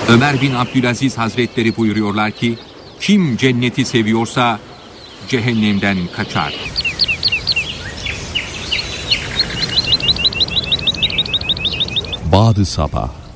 Ömer bin Abdülaziz Hazretleri buyuruyorlar ki, kim cenneti seviyorsa cehennemden kaçar. Ba'd-ı Sabah